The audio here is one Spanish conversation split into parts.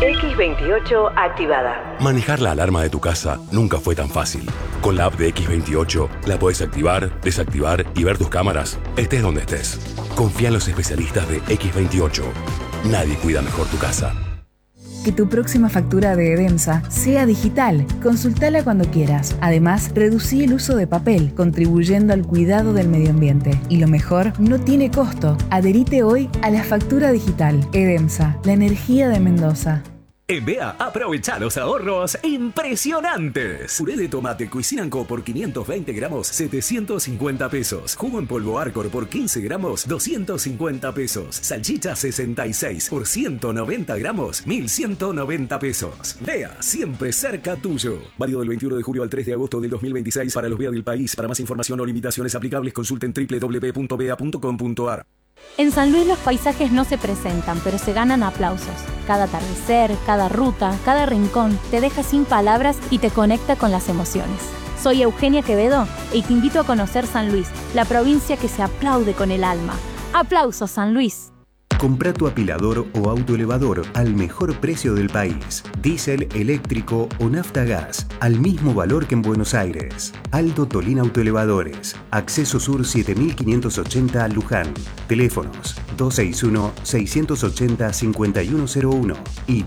X28 activada. Manejar la alarma de tu casa nunca fue tan fácil. Con la app de X28 la podés activar, desactivar y ver tus cámaras, estés donde estés. Confía en los especialistas de X28. Nadie cuida mejor tu casa. Que tu próxima factura de Edemsa sea digital. Consultala cuando quieras. Además, reducí el uso de papel, contribuyendo al cuidado del medio ambiente. Y lo mejor, no tiene costo. Adherite hoy a la factura digital. Edemsa, la energía de Mendoza. En BEA, aprovecha los ahorros impresionantes. Puré de tomate Cuisinanco por 520 gramos, 750 pesos. Jugo en polvo Arcor por 15 gramos, 250 pesos. Salchicha 66 por 190 gramos, 1190 pesos. BEA, siempre cerca tuyo. Válido del 21 de julio al 3 de agosto del 2026 para los BEA del país. Para más información o limitaciones aplicables, consulten www.bea.com.ar. En San Luis los paisajes no se presentan, pero se ganan aplausos. Cada atardecer, cada ruta, cada rincón te deja sin palabras y te conecta con las emociones. Soy Eugenia Quevedo y te invito a conocer San Luis, la provincia que se aplaude con el alma. ¡Aplausos, San Luis! Compra tu apilador o autoelevador al mejor precio del país. Diésel, eléctrico o nafta gas, al mismo valor que en Buenos Aires. Aldo Tolín Autoelevadores. Acceso Sur 7580 Luján. Teléfonos 261-680-5101 y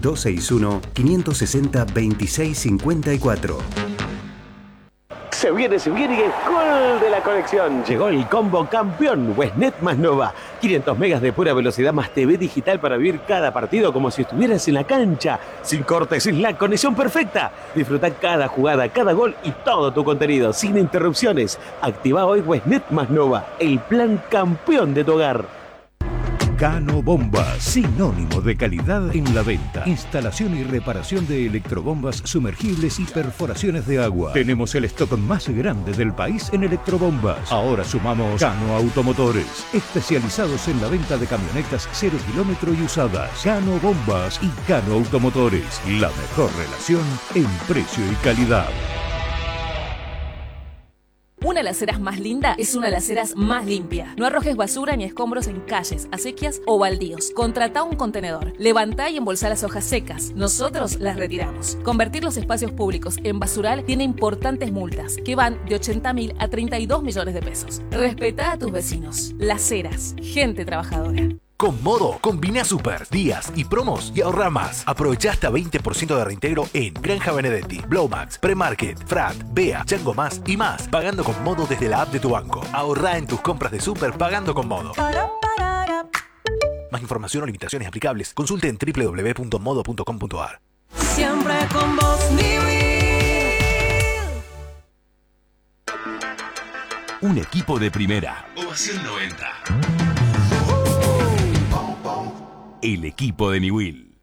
261-560-2654. Se viene y es gol de la conexión. Llegó el combo campeón Westnet más Nova. 500 megas de pura velocidad más TV digital para vivir cada partido como si estuvieras en la cancha. Sin cortes, sin la conexión perfecta. Disfruta cada jugada, cada gol y todo tu contenido sin interrupciones. Activa hoy Westnet más Nova, el plan campeón de tu hogar. Cano Bombas, sinónimo de calidad en la venta. Instalación y reparación de electrobombas sumergibles y perforaciones de agua. Tenemos el stock más grande del país en electrobombas. Ahora sumamos Cano Automotores, especializados en la venta de camionetas 0 kilómetro y usadas. Cano Bombas y Cano Automotores, la mejor relación en precio y calidad. Una de las aceras más linda es una de las aceras más limpia. No arrojes basura ni escombros en calles, acequias o baldíos. Contratá un contenedor. Levantá y embolsá las hojas secas. Nosotros las retiramos. Convertir los espacios públicos en basural tiene importantes multas que van de 80.000 a 32 millones de pesos. Respetá a tus vecinos. Las Heras, gente trabajadora. Con Modo, combina super, días y promos y ahorra más. Aprovecha hasta 20% de reintegro en Granja Benedetti, Blowmax, Premarket, Frat, Bea, Chango Más y más. Pagando con Modo desde la app de tu banco. Ahorra en tus compras de super pagando con Modo. Más información o limitaciones aplicables, consulte en www.modo.com.ar. Siempre con vos, Un equipo de primera. Ovación 90. El equipo de Niwil.